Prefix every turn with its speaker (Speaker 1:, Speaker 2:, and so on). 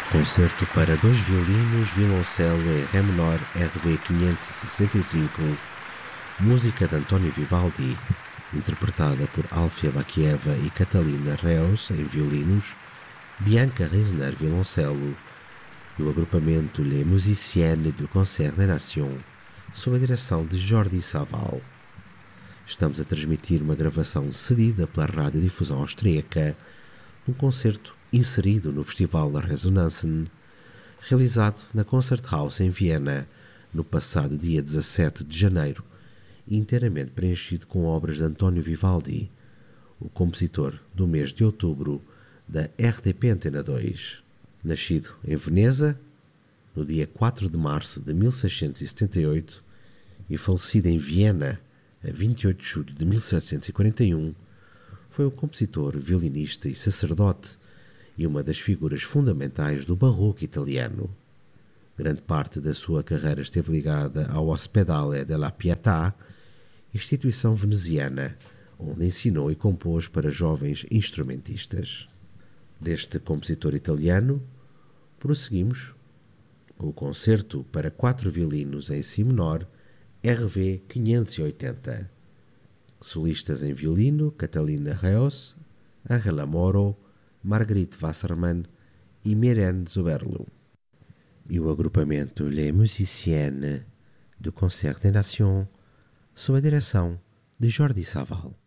Speaker 1: Concerto para dois violinos, violoncelo em Ré menor RV 565, música de António Vivaldi, interpretada por Alfia Bakieva e Catalina Reus em violinos, Bianca Reisner violoncelo e o agrupamento Les Musiciennes du Concert des Nations, sob a direção de Jordi Savall. Estamos a transmitir uma gravação cedida pela radiodifusão austríaca, um concerto inserido no Festival Resonanzen, realizado na Konzerthaus em Viena, no passado dia 17 de janeiro, e inteiramente preenchido com obras de António Vivaldi, o compositor do mês de outubro da RDP Antena 2. Nascido em Veneza, no dia 4 de março de 1678, e falecido em Viena, a 28 de julho de 1741, foi um compositor, violinista e sacerdote e uma das figuras fundamentais do barroco italiano. Grande parte da sua carreira esteve ligada ao Ospedale della Pietà, instituição veneziana, onde ensinou e compôs para jovens instrumentistas. Deste compositor italiano, prosseguimos com o concerto para 4 violinos em si menor, RV 580. Solistas em violino, Catalina Reus, Angela Moro, Marguerite Wassermann e Miriam Zuberlo. E o agrupamento Les Musiciennes du Concert des Nations, sob a direção de Jordi Savall.